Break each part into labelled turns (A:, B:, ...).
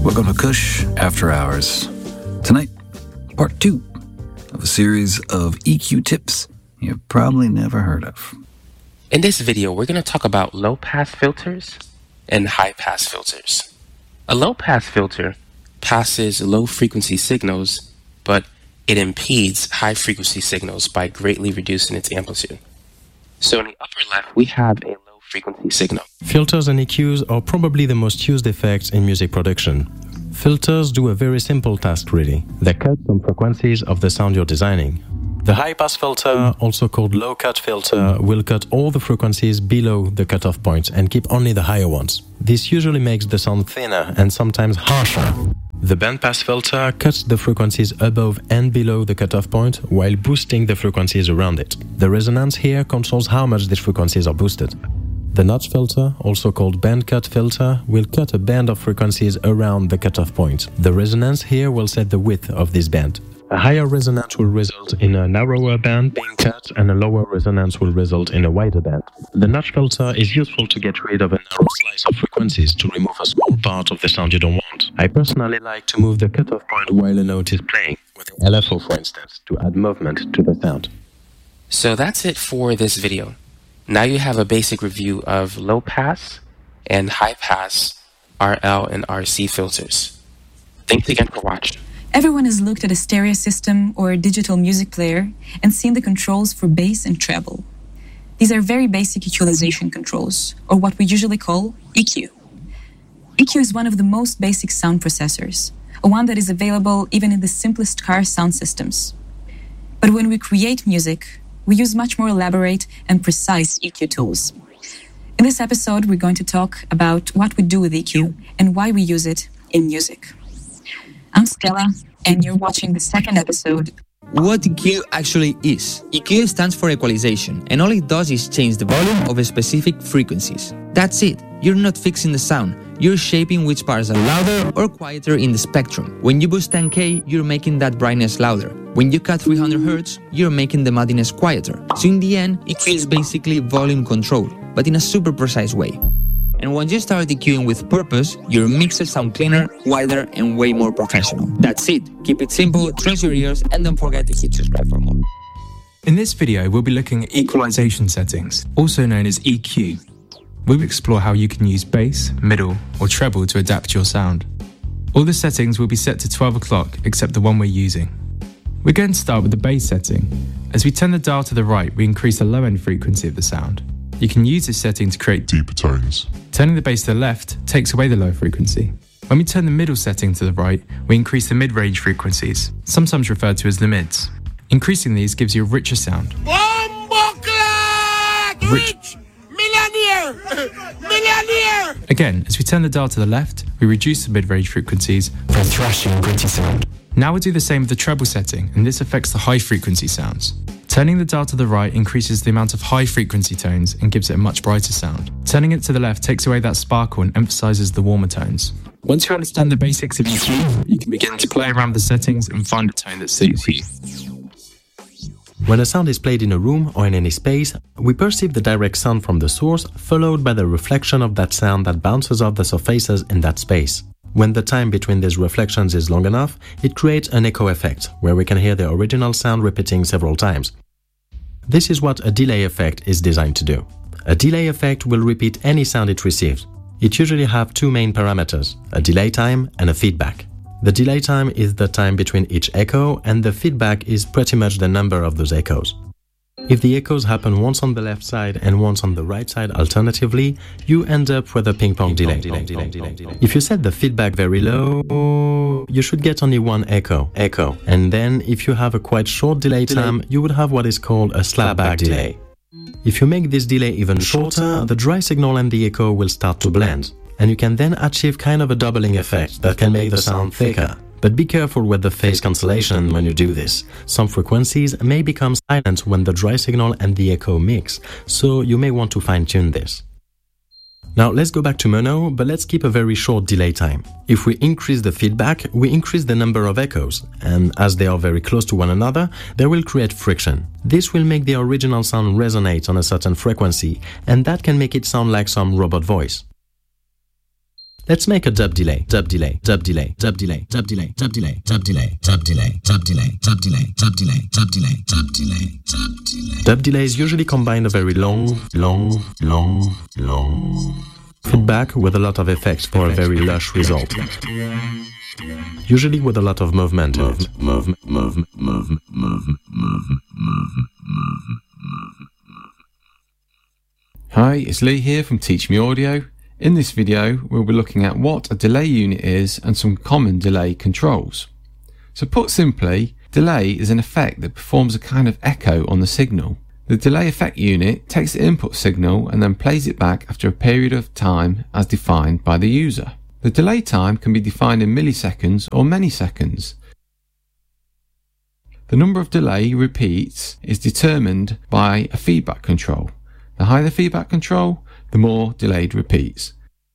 A: Welcome to Kush After Hours. Tonight, part 2 of a series of EQ tips you've probably never heard of.
B: In this video, we're going to talk about low-pass filters and high-pass filters. A low-pass filter passes low-frequency signals, but it impedes high-frequency signals by greatly reducing its amplitude. So in the upper left, we have a low-frequency signal.
C: Filters and EQs are probably the most used effects in music production. Filters do a very simple task really. They cut some frequencies of the sound you're designing. The high-pass filter, also called low-cut filter, will cut all the frequencies below the cutoff point and keep only the higher ones. This usually makes the sound thinner and sometimes harsher. The bandpass filter cuts the frequencies above and below the cutoff point while boosting the frequencies around it. The resonance here controls how much these frequencies are boosted. The notch filter, also called band cut filter, will cut a band of frequencies around the cutoff point. The resonance here will set the width of this band. A higher resonance will result in a narrower band being cut, and a lower resonance will result in a wider band. The notch filter is useful to get rid of a narrow slice of frequencies to remove a small part of the sound you don't want. I personally like to move the cutoff point while a note is playing, with the LFO for instance, to add movement to the sound.
B: So that's it for this video. Now you have a basic review of low-pass and high-pass RL and RC filters. Thanks again for watching.
D: Everyone has looked at a stereo system or a digital music player and seen the controls for bass and treble. These are very basic equalization controls, or what we usually call EQ. EQ is one of the most basic sound processors, a one that is available even in the simplest car sound systems. But when we create music, we use much more elaborate and precise EQ tools. In this episode, we're going to talk about what we do with EQ and why we use it in music. I'm Stella, and you're watching the second episode.
E: What EQ actually is? EQ stands for equalization, and all it does is change the volume of specific frequencies. That's it. You're not fixing the sound. You're shaping which parts are louder or quieter in the spectrum. When you boost 10K, you're making that brightness louder. When you cut 300 Hz, you're making the muddiness quieter. So in the end, EQ is basically volume control, but in a super precise way. And when you start EQing with purpose, your mixes sound cleaner, wider, and way more professional. That's it. Keep it simple, trust your ears, and don't forget to hit subscribe for more.
F: In this video, we'll be looking at equalization settings, also known as EQ. We'll explore how you can use bass, middle, or treble to adapt your sound. All the settings will be set to 12 o'clock, except the one we're using. We're going to start with the bass setting. As we turn the dial to the right, we increase the low-end frequency of the sound. You can use this setting to create deeper tones. Turning the bass to the left takes away the low frequency. When we turn the middle setting to the right, we increase the mid-range frequencies, sometimes referred to as the mids. Increasing these gives you a richer sound. Rich. Millionaire! Again, as we turn the dial to the left, we reduce the mid-range frequencies for a thrashy and gritty sound. Now we'll do the same with the treble setting, and this affects the high-frequency sounds. Turning the dial to the right increases the amount of high-frequency tones and gives it a much brighter sound. Turning it to the left takes away that sparkle and emphasizes the warmer tones. Once you understand the basics of EQ, you can begin to play around with the settings and find a tone that suits you.
C: When a sound is played in a room or in any space, we perceive the direct sound from the source, followed by the reflection of that sound that bounces off the surfaces in that space. When the time between these reflections is long enough, it creates an echo effect, where we can hear the original sound repeating several times. This is what a delay effect is designed to do. A delay effect will repeat any sound it receives. It usually has two main parameters, a delay time and a feedback. The delay time is the time between each echo, and the feedback is pretty much the number of those echoes. If the echoes happen once on the left side and once on the right side alternatively, you end up with a ping-pong delay. If you set the feedback very low, you should get only one echo. And then, if you have a quite short delay time, you would have what is called a slapback delay. If you make this delay even shorter, the dry signal and the echo will start to blend, and you can then achieve kind of a doubling effect that can make the sound thicker. But be careful with the phase cancellation when you do this. Some frequencies may become silent when the dry signal and the echo mix, so you may want to fine-tune this. Now let's go back to mono, but let's keep a very short delay time. If we increase the feedback, we increase the number of echoes, and as they are very close to one another, they will create friction. This will make the original sound resonate on a certain frequency, and that can make it sound like some robot voice. Let's make a dub delay, dub delay, dub delay, dub delay, dub delay, dub delay, dub delay, dub delay, dub delay, dub delay, dub delay, dub delay, dub delay, dub delay. Dub delays usually combine a very long feedback with a lot of effects for a very lush result. Usually with a lot of movement.
G: Hi, it's Lee here from Teach Me Audio. In this video, we'll be looking at what a delay unit is and some common delay controls. So put simply, delay is an effect that performs a kind of echo on the signal. The delay effect unit takes the input signal and then plays it back after a period of time as defined by the user. The delay time can be defined in milliseconds or many seconds. The number of delay repeats is determined by a feedback control. The higher the feedback control, the more delayed repeats.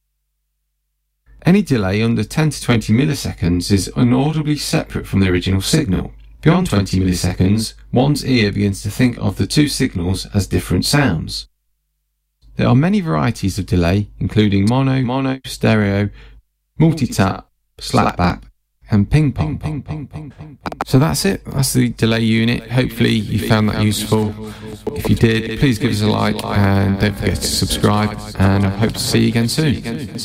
G: Any delay under 10 to 20 milliseconds is inaudibly separate from the original signal. Beyond 20 milliseconds, one's ear begins to think of the two signals as different sounds. There are many varieties of delay, including mono, stereo, multi-tap, slapback, and ping-pong. So that's it. That's the delay unit. Hopefully you found that useful. If you did, please give us a like and don't forget to subscribe, and I hope to see you again soon.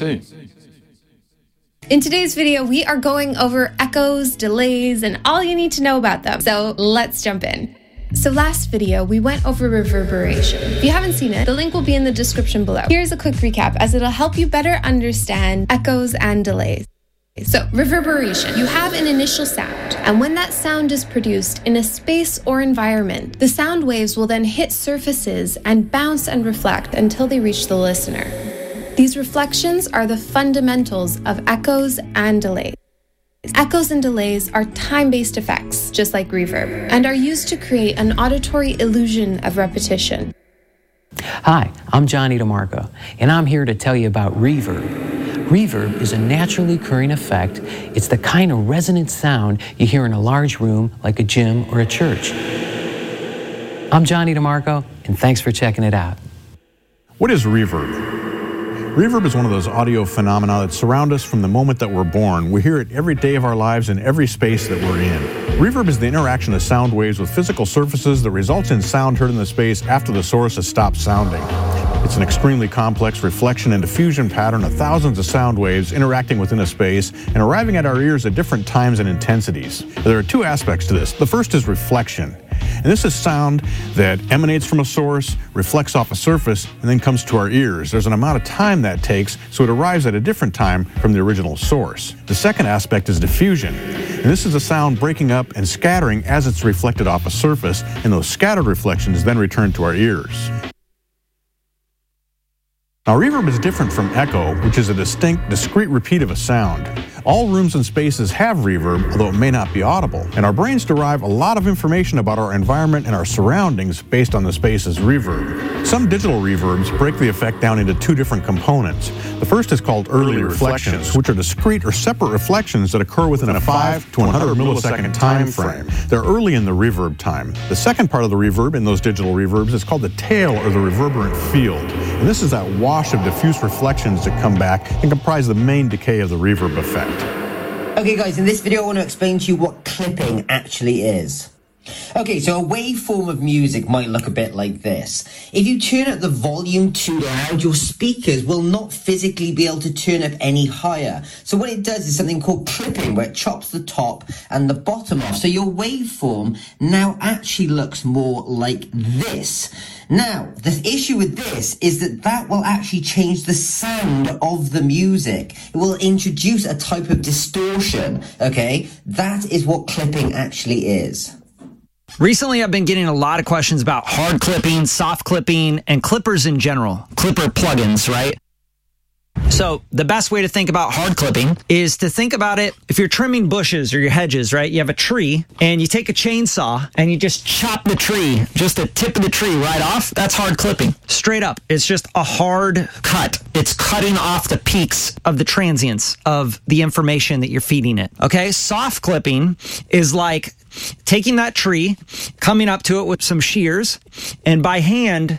H: In today's video, we are going over echoes, delays, and all you need to know about them. So let's jump in. So last video, we went over reverberation. If you haven't seen it, the link will be in the description below. Here's a quick recap as it'll help you better understand echoes and delays. So reverberation, you have an initial sound, and when that sound is produced in a space or environment, the sound waves will then hit surfaces and bounce and reflect until they reach the listener. These reflections are the fundamentals of echoes and delays. Echoes and delays are time-based effects, just like reverb, and are used to create an auditory illusion of repetition.
I: Hi, I'm Johnny DeMarco, and I'm here to tell you about reverb. Reverb is a naturally occurring effect. It's the kind of resonant sound you hear in a large room like a gym or a church. I'm Johnny DeMarco, and thanks for checking it out.
J: What is reverb? Reverb is one of those audio phenomena that surround us from the moment that we're born. We hear it every day of our lives in every space that we're in. Reverb is the interaction of sound waves with physical surfaces that results in sound heard in the space after the source has stopped sounding. It's an extremely complex reflection and diffusion pattern of thousands of sound waves interacting within a space and arriving at our ears at different times and intensities. There are two aspects to this. The first is reflection. And this is sound that emanates from a source, reflects off a surface, and then comes to our ears. There's an amount of time that takes, so it arrives at a different time from the original source. The second aspect is diffusion. And this is the sound breaking up and scattering as it's reflected off a surface, and those scattered reflections then return to our ears. Now, reverb is different from echo, which is a distinct, discrete repeat of a sound. All rooms and spaces have reverb, although it may not be audible, and our brains derive a lot of information about our environment and our surroundings based on the space's reverb. Some digital reverbs break the effect down into two different components. The first is called early reflections, which are discrete or separate reflections that occur within a 5 to 100 millisecond time frame. They're early in the reverb time. The second part of the reverb in those digital reverbs is called the tail or the reverberant field. And this is that wash of diffuse reflections that come back and comprise the main decay of the reverb effect.
K: Okay guys, in this video I want to explain to you what clipping actually is. Okay, so a waveform of music might look a bit like this. If you turn up the volume too loud, your speakers will not physically be able to turn up any higher. So what it does is something called clipping, where it chops the top and the bottom off. So your waveform now actually looks more like this. Now, the issue with this is that will actually change the sound of the music. It will introduce a type of distortion, okay? That is what clipping actually is.
L: Recently, I've been getting a lot of questions about hard clipping, soft clipping, and clippers in general. Clipper plugins, right? So the best way to think about hard clipping is to think about it if you're trimming bushes or your hedges, right? You have a tree and you take a chainsaw and you just chop the tree, just the tip of the tree right off. That's hard clipping. Straight up. It's just a hard cut. It's cutting off the peaks of the transients of the information that you're feeding it. Okay? Soft clipping is like taking that tree, coming up to it with some shears, and by hand,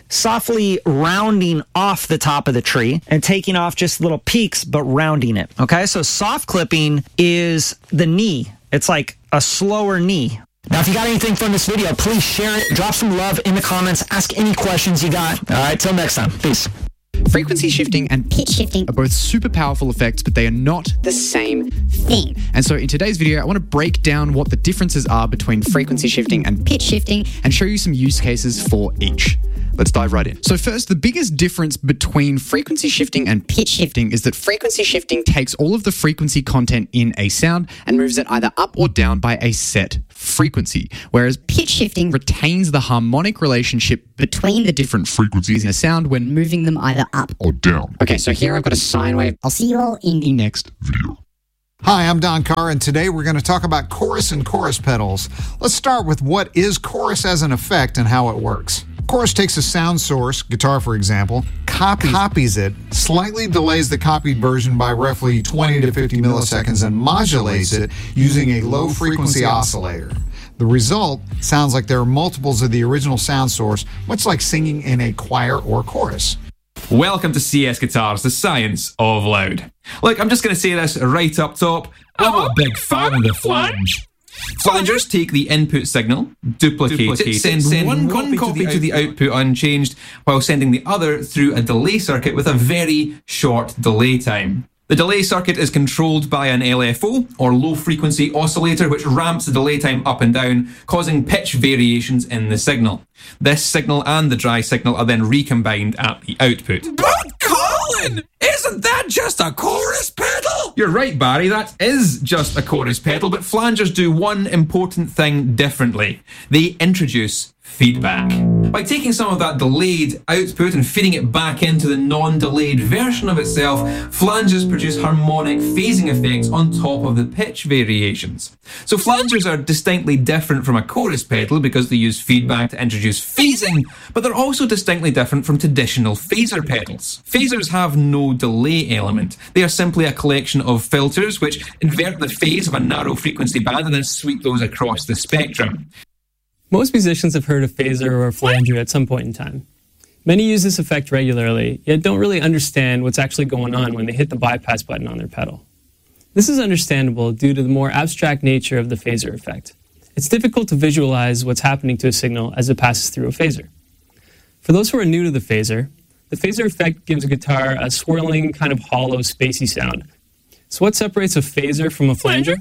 L: softly rounding off the top of the tree and taking off just little peaks, but rounding it. Okay, so soft clipping is the knee. It's like a slower knee. Now, if you got anything from this video, please share it, drop some love in the comments, ask any questions you got. All right, till next time. Peace.
M: Frequency shifting and pitch shifting are both super powerful effects, but they are not the same thing. And so in today's video, I want to break down what the differences are between frequency shifting and pitch shifting and show you some use cases for each. Let's dive right in. So first, the biggest difference between frequency shifting and pitch shifting is that frequency shifting takes all of the frequency content in a sound and moves it either up or down by a set frequency, whereas pitch shifting retains the harmonic relationship between the different frequencies in a sound when moving them either up or down. Okay, so here I've got a sine wave. I'll see you all in the next video.
N: Hi, I'm Don Carr, and today we're going to talk about chorus and chorus pedals. Let's start with what is chorus as an effect and how it works. Chorus takes a sound source, guitar for example, copies it, slightly delays the copied version by roughly 20 to 50 milliseconds, and modulates it using a low-frequency oscillator. The result sounds like there are multiples of the original sound source, much like singing in a choir or chorus.
O: Welcome to CS Guitars, the science of loud. Look, I'm just going to say this right up top. I'm a big fan of the flange. Flangers take the input signal, duplicate it, send one copy to the output unchanged, while sending the other through a delay circuit with a very short delay time. The delay circuit is controlled by an LFO, or low-frequency oscillator, which ramps the delay time up and down, causing pitch variations in the signal. This signal and the dry signal are then recombined at the output. But Colin! Isn't that just a chorus pedal? You're right, Barry, that is just a chorus pedal, but flangers do one important thing differently. They introduce feedback. By taking some of that delayed output and feeding it back into the non-delayed version of itself, flanges produce harmonic phasing effects on top of the pitch variations. So flangers are distinctly different from a chorus pedal because they use feedback to introduce phasing, but they're also distinctly different from traditional phaser pedals. Phasers have no delay element. They are simply a collection of filters which invert the phase of a narrow frequency band and then sweep those across the spectrum.
P: Most musicians have heard of phaser or flanger at some point in time. Many use this effect regularly, yet don't really understand what's actually going on when they hit the bypass button on their pedal. This is understandable due to the more abstract nature of the phaser effect. It's difficult to visualize what's happening to a signal as it passes through a phaser. For those who are new to the phaser effect gives a guitar a swirling, kind of hollow, spacey sound. So what separates a phaser from a flanger?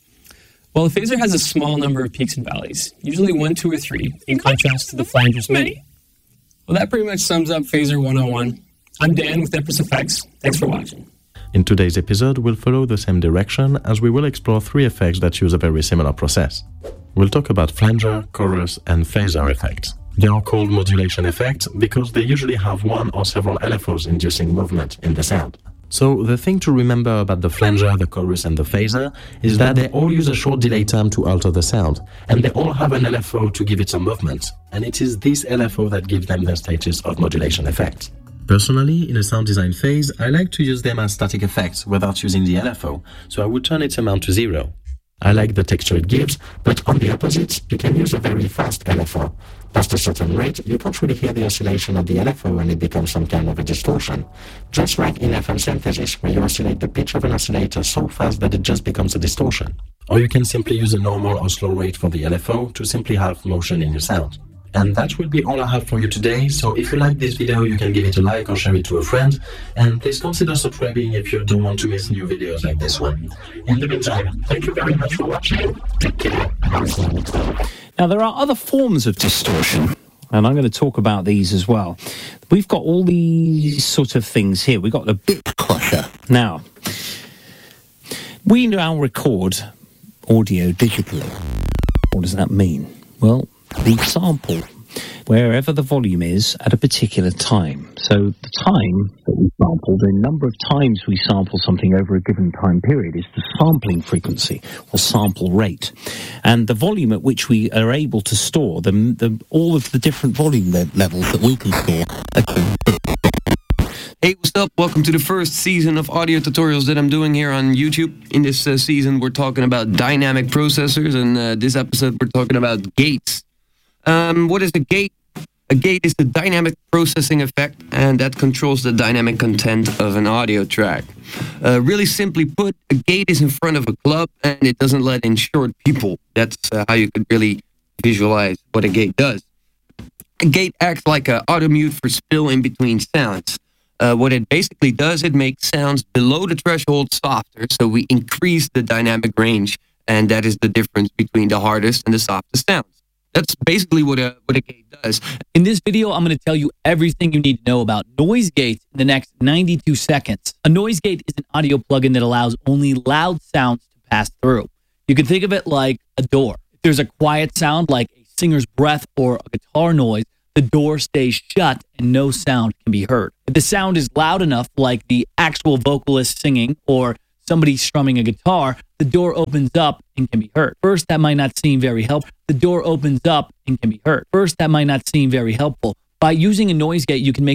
P: Well, a phaser has a small number of peaks and valleys, usually 1, 2, or 3, in contrast to the flanger's many. Well, that pretty much sums up Phaser 101. I'm Dan with Empress Effects. Thanks for watching.
C: In today's episode, we'll follow the same direction as we will explore 3 effects that use a very similar process. We'll talk about flanger, chorus, and phaser effects. They are called modulation effects because they usually have one or several LFOs inducing movement in the sound. So the thing to remember about the flanger, the chorus, and the phaser is that they all use a short delay time to alter the sound, and they all have an LFO to give it some movement, and it is this LFO that gives them their status of modulation effect. Personally, in a sound design phase, I like to use them as static effects without using the LFO, so I would turn its amount to 0. I like the texture it gives, but on the opposite, you can use a very fast LFO. Past a certain rate, you can't really hear the oscillation of the LFO and it becomes some kind of a distortion. Just like in FM synthesis, where you oscillate the pitch of an oscillator so fast that it just becomes a distortion. Or you can simply use a normal or slow rate for the LFO to simply have motion in your sound. And that will be all I have for you today, so if you like this video, you can give it a like or share it to a friend, and please consider subscribing if you don't want to miss new videos like this one. In the meantime, thank you very much for watching. Take care.
Q: Now, there are other forms of distortion, and I'm going to talk about these as well. We've got all these sort of things here. We've got the bit crusher. Now, we now record audio digitally. What does that mean? Well, the sample wherever the volume is at a particular time. So the time that we sample, the number of times we sample something over a given time period is the sampling frequency or sample rate. And the volume at which we are able to store all of the different volume levels that we can store.
R: Hey, what's up? Welcome to the first season of audio tutorials that I'm doing here on YouTube. In this season, we're talking about dynamic processors, and this episode, we're talking about gates. What is a gate? A gate is the dynamic processing effect, and that controls the dynamic content of an audio track. Really simply put, a gate is in front of a club, and it doesn't let in short people. That's how you could really visualize what a gate does. A gate acts like an auto mute for spill in between sounds. What it basically does, it makes sounds below the threshold softer, so we increase the dynamic range, and that is the difference between the hardest and the softest sounds. That's basically what a gate does.
S: In this video, I'm going to tell you everything you need to know about noise gates in the next 92 seconds. A noise gate is an audio plugin that allows only loud sounds to pass through. You can think of it like a door. If there's a quiet sound like a singer's breath or a guitar noise, the door stays shut and no sound can be heard. If the sound is loud enough, like the actual vocalist singing or somebody strumming a guitar, the door opens up and can be heard. First, that might not seem very helpful. The door opens up and can be heard. First, that might not seem very helpful. By using a noise gate, you can make